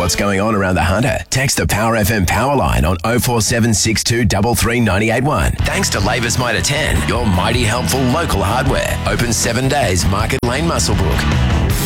what's going on around the Hunter? Text the Power FM power line on 0476 233 981. Thanks to Labour's Mitre 10, your mighty helpful local hardware. Open 7 days, Market Lane, Muswellbrook.